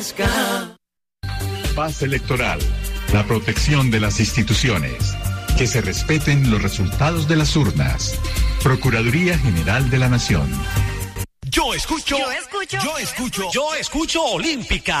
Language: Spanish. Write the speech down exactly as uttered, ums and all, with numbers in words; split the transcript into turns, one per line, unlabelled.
Paz electoral, la protección de las instituciones, que se respeten los resultados de las urnas. Procuraduría General de la Nación.
Yo escucho,
yo escucho,
yo escucho, yo escucho Olímpica.